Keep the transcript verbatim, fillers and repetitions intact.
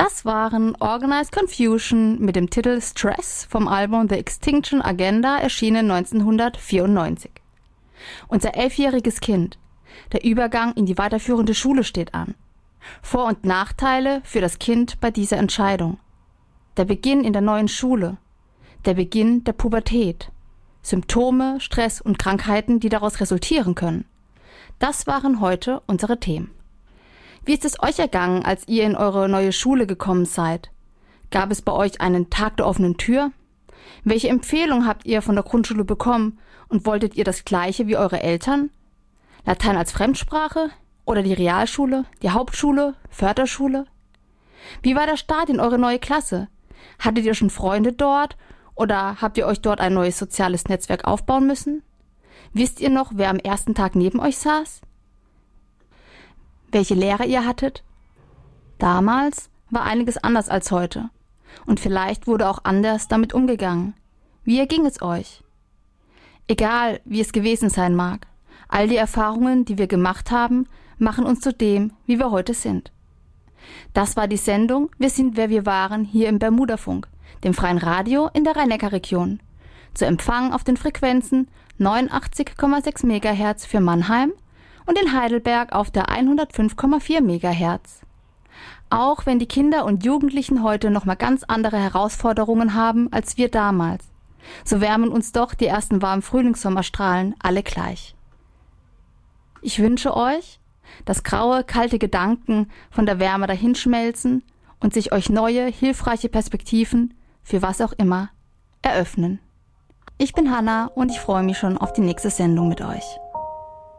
Das waren Organized Confusion mit dem Titel Stress vom Album The Extinction Agenda, erschienen neunzehnhundertvierundneunzig. Unser elfjähriges Kind. Der Übergang in die weiterführende Schule steht an. Vor- und Nachteile für das Kind bei dieser Entscheidung. Der Beginn in der neuen Schule. Der Beginn der Pubertät. Symptome, Stress und Krankheiten, die daraus resultieren können. Das waren heute unsere Themen. Wie ist es euch ergangen, als ihr in eure neue Schule gekommen seid? Gab es bei euch einen Tag der offenen Tür? Welche Empfehlung habt ihr von der Grundschule bekommen und wolltet ihr das Gleiche wie eure Eltern? Latein als Fremdsprache? Oder die Realschule, die Hauptschule, Förderschule? Wie war der Start in eure neue Klasse? Hattet ihr schon Freunde dort oder habt ihr euch dort ein neues soziales Netzwerk aufbauen müssen? Wisst ihr noch, wer am ersten Tag neben euch saß? Welche Lehrer ihr hattet? Damals war einiges anders als heute. Und vielleicht wurde auch anders damit umgegangen. Wie erging es euch? Egal, wie es gewesen sein mag, all die Erfahrungen, die wir gemacht haben, machen uns zu dem, wie wir heute sind. Das war die Sendung Wir sind, wer wir waren, hier im Bermudafunk, dem freien Radio in der Rhein-Neckar-Region. Zu empfangen auf den Frequenzen neunundachtzig Komma sechs Megahertz für Mannheim und in Heidelberg auf der hundertfünf Komma vier Megahertz. Auch wenn die Kinder und Jugendlichen heute nochmal ganz andere Herausforderungen haben als wir damals, so wärmen uns doch die ersten warmen Frühlingssommerstrahlen alle gleich. Ich wünsche euch, dass graue, kalte Gedanken von der Wärme dahinschmelzen und sich euch neue, hilfreiche Perspektiven, für was auch immer, eröffnen. Ich bin Hanna und ich freue mich schon auf die nächste Sendung mit euch.